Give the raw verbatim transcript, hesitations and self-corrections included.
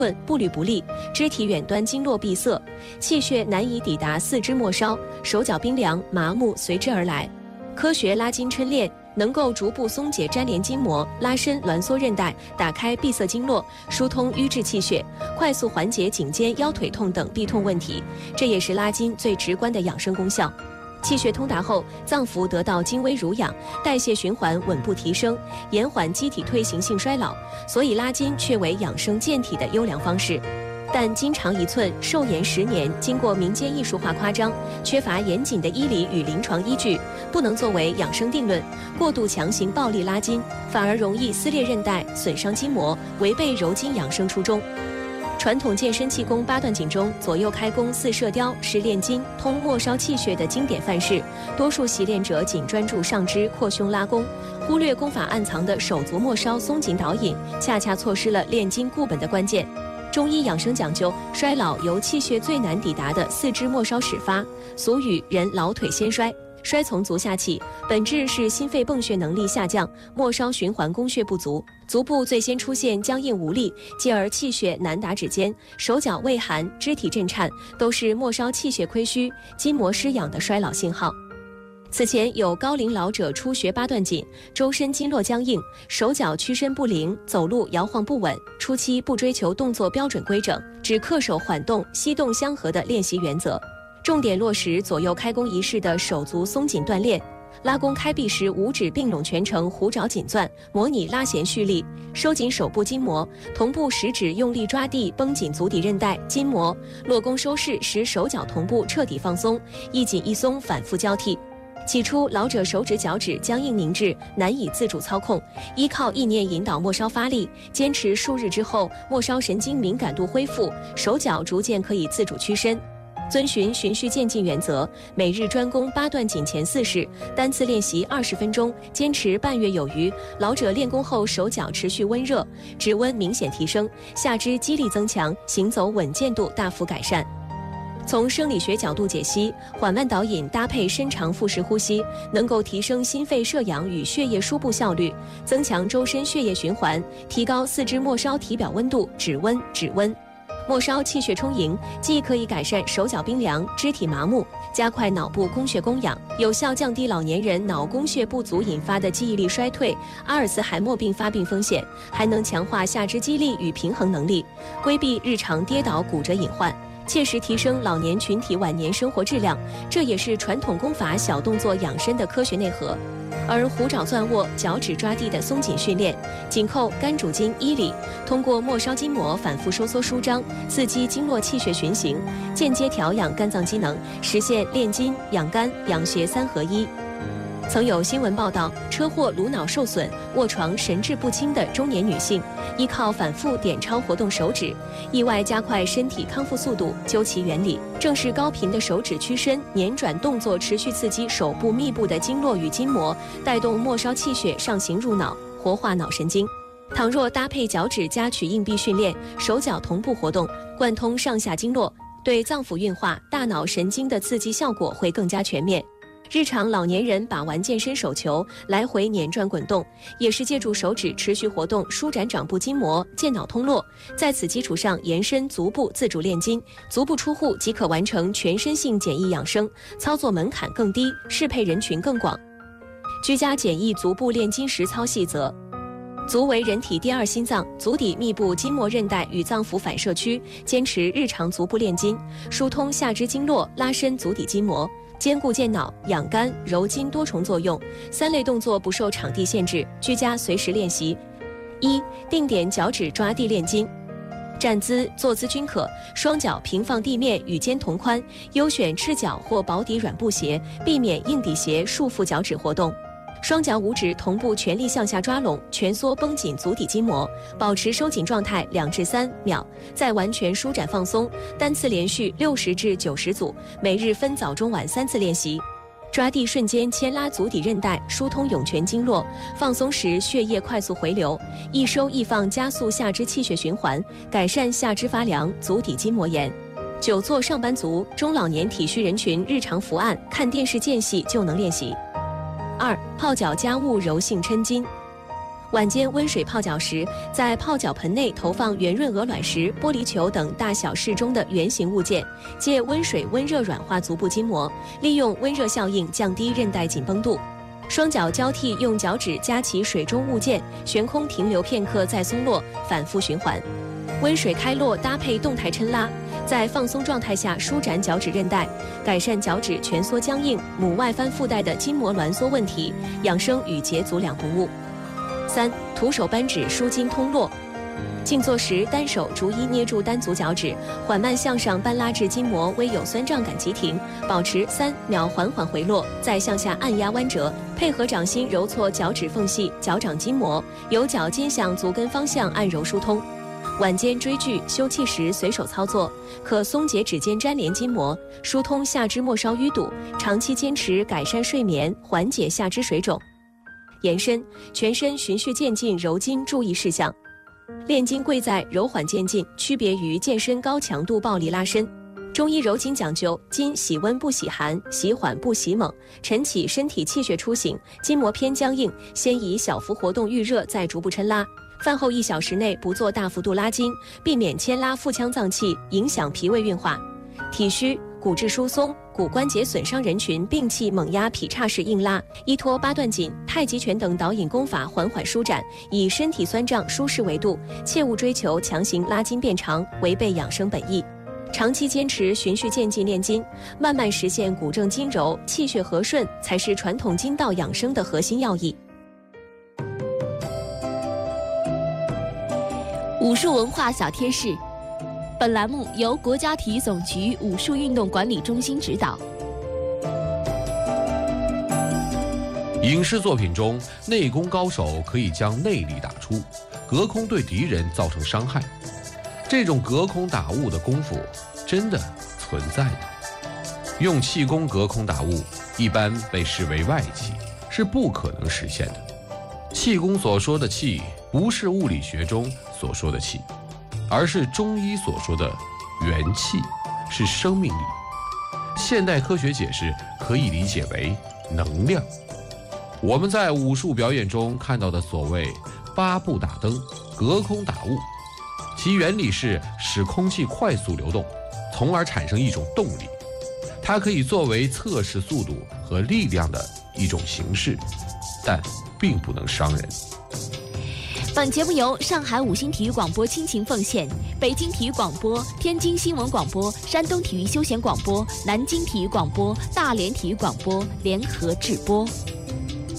步履不利，肢体远端经络闭塞，气血难以抵达四肢末梢，手脚冰凉麻木随之而来。科学拉筋抻练能够逐步松解粘连筋膜，拉伸挛缩韧带，打开闭塞经络，疏通瘀滞气血，快速缓解颈肩腰腿痛等痹痛问题。这也是拉筋最直观的养生功效。气血通达后，脏腑得到精微濡养，代谢循环稳步提升，延缓机体退行性衰老，所以拉筋却为养生健体的优良方式。但筋长一寸，寿延十年，经过民间艺术化夸张，缺乏严谨的医理与临床依据，不能作为养生定论。过度强行暴力拉筋，反而容易撕裂韧带，损伤筋膜，违背柔筋养生初衷。传统健身气功八段锦中，左右开弓似射雕是练筋通末梢气血的经典范式。多数习练者仅专注上肢扩胸拉弓，忽略功法暗藏的手足末梢松紧导引，恰恰错失了练筋固本的关键。中医养生讲究衰老由气血最难抵达的四肢末梢始发，俗语人老腿先衰。衰从足下起，本质是心肺泵血能力下降，末梢循环供血不足，足部最先出现僵硬无力，继而气血难达指尖，手脚畏寒，肢体震颤，都是末梢气血亏虚、筋膜失养的衰老信号。此前有高龄老者初学八段锦，周身经络僵硬，手脚屈伸不灵，走路摇晃不稳。初期不追求动作标准规整，只恪守缓动、吸动相合的练习原则，重点落实左右开弓仪式的手足松紧锻炼。拉弓开臂时，五指并拢全程，虎爪紧攥，模拟拉弦蓄力，收紧手部筋膜，同步食指用力抓地，绷紧足底韧带、筋膜。落弓收势，使手脚同步彻底放松，一紧一松，反复交替。起初，老者手指脚趾僵硬凝滞，难以自主操控，依靠意念引导末梢发力，坚持数日之后，末梢神经敏感度恢复，手脚逐渐可以自主屈伸。遵循循序渐进原则，每日专攻八段锦前四式，单次练习二十分钟，坚持半月有余。老者练功后手脚持续温热，指温明显提升，下肢肌力增强，行走稳健度大幅改善。从生理学角度解析，缓慢导引搭配深长腹式呼吸，能够提升心肺摄氧与血液输布效率，增强周身血液循环，提高四肢末梢体表温度，指温指温。末梢气血充盈，既可以改善手脚冰凉、肢体麻木，加快脑部供血供氧，有效降低老年人脑供血不足引发的记忆力衰退、阿尔茨海默病发病风险，还能强化下肢肌力与平衡能力，规避日常跌倒骨折隐患，切实提升老年群体晚年生活质量。这也是传统功法小动作养生的科学内核。而虎爪攥握、脚趾抓地的松紧训练，紧扣肝主筋衣里，通过末梢筋膜反复收缩舒张，刺激经络气血循行，间接调养肝脏机能，实现练筋、养肝、养血三合一。曾有新闻报道，车祸颅脑受损、卧床神志不清的中年女性，依靠反复点操活动手指，意外加快身体康复速度。究其原理，正是高频的手指屈伸、捻转动作持续刺激手部密布的经络与筋膜，带动末梢气血上行入脑，活化脑神经。倘若搭配脚趾夹取硬币训练，手脚同步活动，贯通上下经络，对脏腑运化、大脑神经的刺激效果会更加全面。日常老年人把玩健身手球来回捻转滚动，也是借助手指持续活动，舒展掌部筋膜，健脑通络。在此基础上延伸足部自主练筋，足不出户即可完成全身性简易养生，操作门槛更低，适配人群更广。居家简易足部练筋实操细则。足为人体第二心脏，足底密布筋膜韧带与脏腑反射区，坚持日常足部练筋，疏通下肢经络，拉伸足底筋膜，兼顾健脑、养肝、柔筋多重作用。三类动作不受场地限制，居家随时练习。一、定点脚趾抓地练筋。站姿、坐姿均可，双脚平放地面，与肩同宽，优选赤脚或薄底软布鞋，避免硬底鞋束缚脚趾活动。双脚五指同步全力向下抓拢，蜷缩绷紧足底筋膜，保持收紧状态两至三秒，再完全舒展放松。单次连续六十至九十组，每日分早中晚三次练习。抓地瞬间牵拉足底韧带，疏通涌泉经络，放松时血液快速回流，一收一放加速下肢气血循环，改善下肢发凉、足底筋膜炎。久坐上班族、中老年体虚人群日常伏案、看电视间隙就能练习。二、泡脚家务柔性抻筋。 晚间温水泡脚时，在泡脚盆内投放圆润鹅卵石、玻璃球等大小适中的圆形物件，借温水温热软化足部筋膜，利用温热效应降低韧带紧绷度。双脚交替用脚趾夹起水中物件，悬空停留片刻再松落，反复循环。温水开落搭配动态抻拉，在放松状态下舒展脚趾韧带，改善脚趾蜷缩僵硬、母外翻附带的筋膜挛缩问题，养生与捷足两不误。三、徒手扳指舒筋通络。静坐时，单手逐一捏住单足脚趾，缓慢向上扳拉至筋膜微有酸胀感即停，保持三秒缓缓回落，再向下按压弯折，配合掌心揉搓脚趾缝隙、脚掌筋膜，由脚尖向足跟方向按揉疏通。晚间追剧、休憩时随手操作，可松解指尖粘连筋膜，疏通下肢末梢淤堵，长期坚持改善睡眠，缓解下肢水肿。延伸，全身循序渐进揉筋注意事项。练筋贵在柔缓渐进，区别于健身高强度暴力拉伸。中医揉筋讲究筋喜温不喜寒，喜缓不喜猛。晨起身体气血初醒，筋膜偏僵硬，先以小幅活动预热，再逐步抻拉。饭后一小时内不做大幅度拉筋，避免牵拉腹腔脏器，影响脾胃运化。体虚、骨质疏松、骨关节损伤人群摒弃猛压劈叉式硬拉，依托八段锦、太极拳等导引功法缓缓舒展，以身体酸胀舒适为度，切勿追求强行拉筋变长，违背养生本意。长期坚持循序渐进练筋，慢慢实现骨正筋柔、气血和顺，才是传统筋道养生的核心要义。 武术文化小贴士，本栏目由国家体育总局武术运动管理中心指导。 影视作品中，内功高手可以将内力打出，隔空对敌人造成伤害。这种隔空打物的功夫真的存在吗？用气功隔空打物，一般被视为外气，是不可能实现的。气功所说的气，不是物理学中所说的气，而是中医所说的元气，是生命力。现代科学解释可以理解为能量。我们在武术表演中看到的所谓八步打灯、隔空打物，其原理是使空气快速流动，从而产生一种动力。它可以作为测试速度和力量的一种形式，但并不能伤人。 本节目由上海五星体育广播倾情奉献，北京体育广播、天津新闻广播、山东体育休闲广播、南京体育广播、大连体育广播联合制播。